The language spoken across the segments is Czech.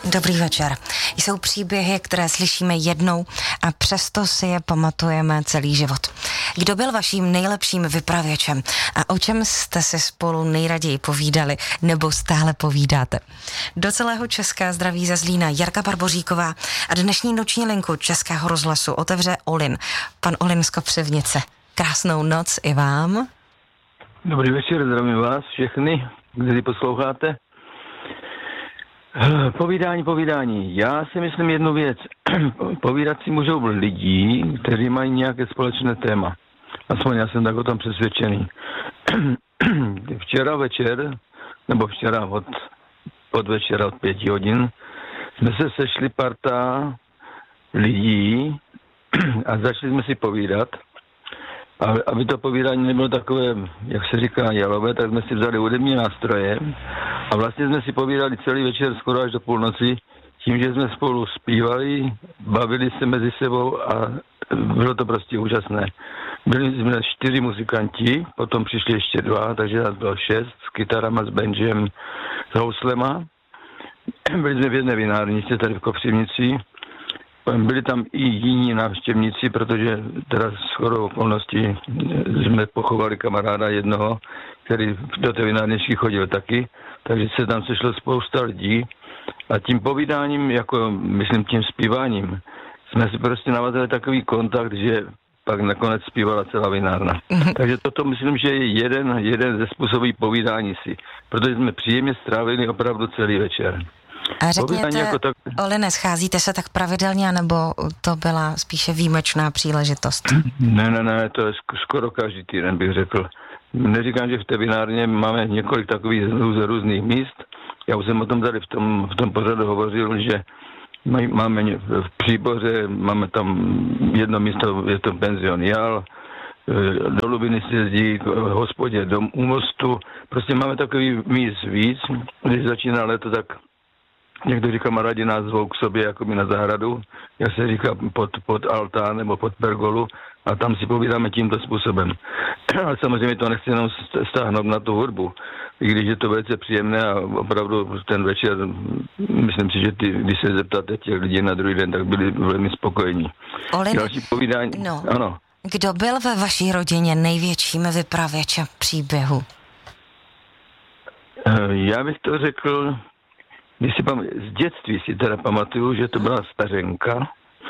Dobrý večer. Jsou příběhy, které slyšíme jednou a přesto si je pamatujeme celý život. Kdo byl vaším nejlepším vypravěčem a o čem jste si spolu nejraději povídali nebo stále povídáte? Do celého Česka zdraví ze Zlína Jarka Barboříková a dnešní noční linku Českého rozhlasu otevře Olin. Pan Olin z Kopřivnice. Krásnou noc i vám. Dobrý večer, zdravím vás všechny, kteří posloucháte. Povídání. Já si myslím jednu věc. Povídat si můžou lidí, kteří mají nějaké společné téma. Aspoň já jsem tak o tom přesvědčený. Včera večer, nebo včera od večera od 5 hodin, jsme se sešli parta lidí a začali jsme si povídat. A aby to povídání nebylo takové, jak se říká, jalové, tak jsme si vzali hudební nástroje a vlastně jsme si povídali celý večer skoro až do půlnoci, tím, že jsme spolu zpívali, bavili se mezi sebou a bylo to prostě úžasné. Byli jsme 4 muzikanti, potom přišli ještě 2, takže nás bylo 6 s kytarama, s banjem, s houslema. Byli jsme v jedné vinárnici tady v Kopřivnici. Byli tam i jiní návštěvníci, protože teda shodou okolností jsme pochovali kamaráda jednoho, který do té vinárničky chodil taky, takže se tam sešlo spousta lidí a tím povídáním, jako myslím tím zpíváním, jsme si prostě navázali takový kontakt, že pak nakonec zpívala celá vinárna. Takže toto myslím, že je jeden ze způsobů povídání si, protože jsme příjemně strávili opravdu celý večer. A řekněte, jako tak... Oline, scházíte se tak pravidelně, nebo to byla spíše výjimečná příležitost? Ne, to je skoro každý týden, bych řekl. Neříkám, že v té vinárně máme několik takových různých míst. Já už jsem o tom tady v tom pořadu hovořil, že máme v Příboře, máme tam jedno místo, je to penzion Jal, do Lubiny se jezdí k hospodě u Mostu. Prostě máme takový míst víc. Když začíná léto, tak někteří kamarádi nás zvou k sobě jakoby na zahradu, jak se říká pod altán nebo pod pergolu a tam si povídáme tímto způsobem. Ale samozřejmě to nechci jenom stáhnout na tu hudbu, i když je to velice příjemné a opravdu ten večer, myslím si, že když se zeptáte těch lidí na druhý den, tak byli velmi spokojení. Olin, další povídání, ano. Kdo byl ve vaší rodině největším vypravěčem příběhu? Já bych to řekl... Z dětství si teda pamatuju, že to byla stařenka.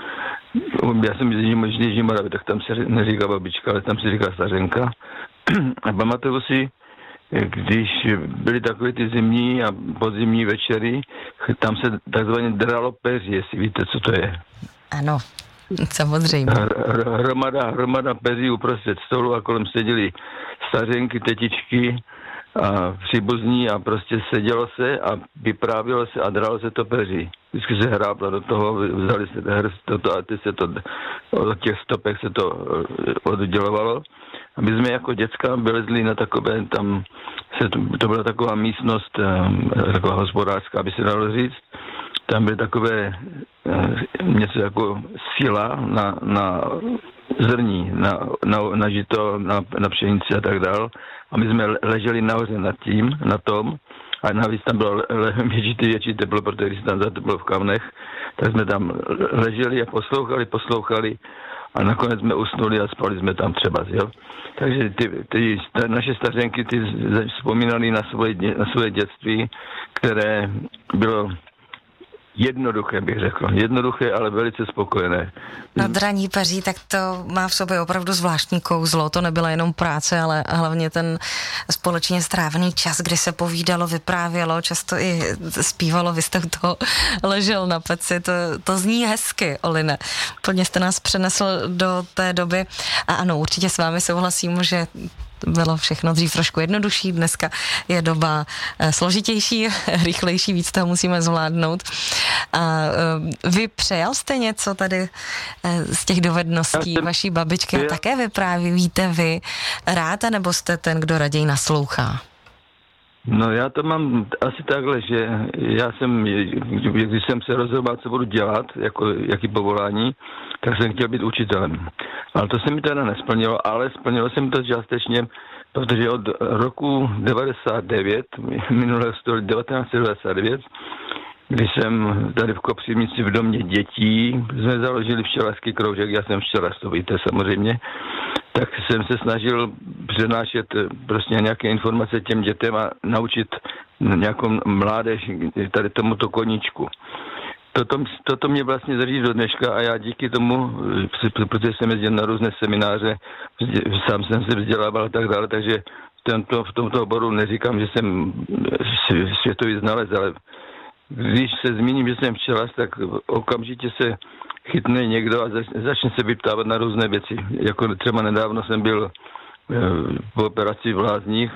Já jsem z Jižní Moravy, tak tam se neříká babička, ale tam se říká stařenka. A pamatuju si, když byly takové ty zimní a podzimní večery, tam se takzvaně dralo peří, jestli víte, co to je. Ano, samozřejmě. Hromada peří uprostřed stolu a kolem seděli stařenky, tetičky a příbuzní a prostě sedělo se a vyprávělo se a dralo se to peří. Vždycky se hráblo do toho, vzali se toto a ty se to, od těch stopek se to oddělovalo. A my jsme jako děcka vylezli na takové, to byla taková místnost, taková hospodářská, aby se dalo říct. Tam byly takové něco jako síla na zrní, na žito, na pšenici a tak dál. A my jsme leželi nahoře na tom, a navíc tam bylo větší teplo, protože když se tam zateplo v kamnech, tak jsme tam leželi a poslouchali a nakonec jsme usnuli a spali jsme tam třeba, jo. Takže ty naše stařenky, ty vzpomínali na svoje dětství, které bylo jednoduché, bych řekl. Jednoduché, ale velice spokojené. Na draní peří, tak to má v sobě opravdu zvláštní kouzlo. To nebyla jenom práce, ale hlavně ten společně strávený čas, kdy se povídalo, vyprávělo, často i zpívalo, vy jste u toho ležel na peci. To zní hezky, Oline. Plně jste nás přenesl do té doby. A ano, určitě s vámi souhlasím, že bylo všechno dřív trošku jednodušší, dneska je doba složitější, rychlejší, víc toho musíme zvládnout. A vy přejal jste něco tady z těch dovedností vaší babičky a také vyprávíte vy rád, nebo jste ten, kdo raději naslouchá? No já to mám asi takhle, že když jsem se rozhodoval, co budu dělat, jaký povolání, tak jsem chtěl být učitelem. Ale to se mi teda nesplnilo, ale splnilo se mi to částečně, protože od roku 99, minulého století 1999, když jsem tady v Kopřivnici v domě dětí, jsme založili včelařský kroužek, já jsem včelař, to víte samozřejmě, tak jsem se snažil přenášet prostě nějaké informace těm dětem a naučit nějakou mládež tady tomuto koníčku. Toto mě vlastně drží do dneška a já díky tomu, protože jsem jezdil na různé semináře, sám jsem se vzdělával a tak dále, takže v tomto oboru neříkám, že jsem světový znalec, ale když se zmíním, že jsem včelař, tak okamžitě se chytne někdo a začne se vyptávat na různé věci. Jako třeba nedávno jsem byl po operaci v Lázních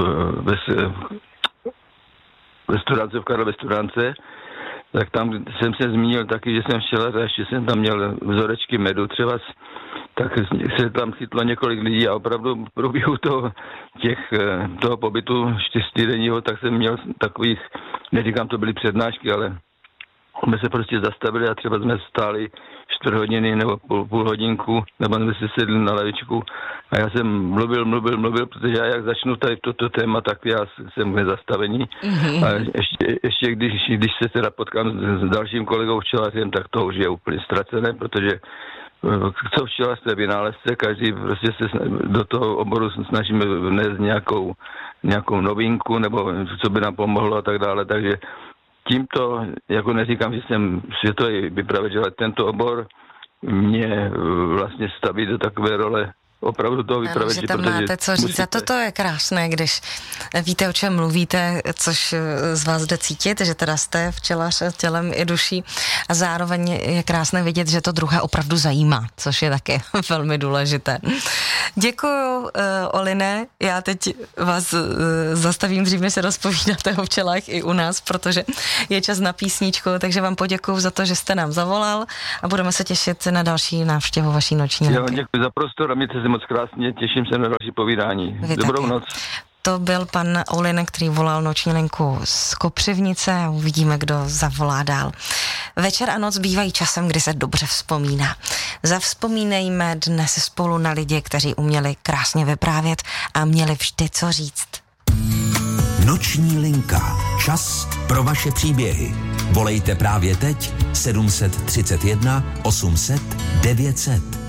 ve Studánce, v Karlově Studánce, tak tam jsem se zmínil taky, že jsem včelař a ještě jsem tam měl vzorečky medu třeba, tak se tam chytlo několik lidí a opravdu v průběhu toho pobytu 4týdenního, tak jsem měl takových, neříkám, to byly přednášky, ale jsme se prostě zastavili a třeba jsme stáli 4 hodiny nebo půl hodinku, nebo jsme si sedli na lavičku a já jsem mluvil, protože já jak začnu tady toto téma, tak já jsem v nezastavení. A ještě když se teda potkám s dalším kolegou včelařem, tak to už je úplně ztracené, protože co včelařství vynálezce, každý prostě se do toho oboru snažíme vnést nějakou novinku, nebo co by nám pomohlo a tak dále, takže tímto, jako neříkám, že jsem světový vypravěč, ale tento obor mě vlastně staví do takové role opravdu toho vypravěče. Že tam máte co říct. A toto je krásné, když víte, o čem mluvíte, což z vás jde cítit, že teda jste včelař tělem i duší a zároveň je krásné vidět, že to druhé opravdu zajímá, což je také velmi důležité. Děkuju, Oline. Já teď vás zastavím dřív, než se rozpovídáte o včelách i u nás, protože je čas na písničku, takže vám poděkuju za to, že jste nám zavolal a budeme se těšit na další návštěvu vaší noční linky. Děkuji za prostor a mějte se moc krásně, těším se na další povídání. Dobrou noc. To byl pan Olin, který volal noční linku z Kopřivnice a uvidíme, kdo zavolá dál. Večer a noc bývají časem, kdy se dobře vzpomíná. Zavzpomínejme dnes spolu na lidi, kteří uměli krásně vyprávět a měli vždy co říct. Noční linka. Čas pro vaše příběhy. Volejte právě teď 731 800 900.